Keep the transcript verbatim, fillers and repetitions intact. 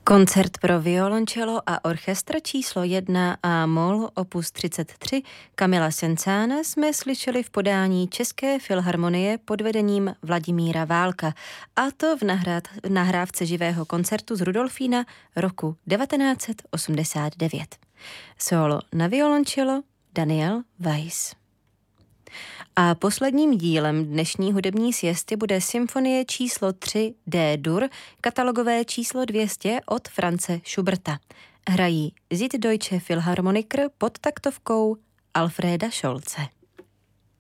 Koncert pro violoncello a orchestr číslo jedna A-moll opus třicet tři Camilla Saint-Saëns jsme slyšeli v podání České filharmonie pod vedením Vladimíra Válka, a to v, nahrát, v nahrávce živého koncertu z Rudolfína roku devatenáct set osmdesát devět. Solo na violoncello Daniel Weiss. A posledním dílem dnešní hudební siesty bude symfonie číslo tři D-dur, katalogové číslo dvě stě od Franze Schuberta. Hrají Süddeutsche Philharmoniker pod taktovkou Alfreda Scholze.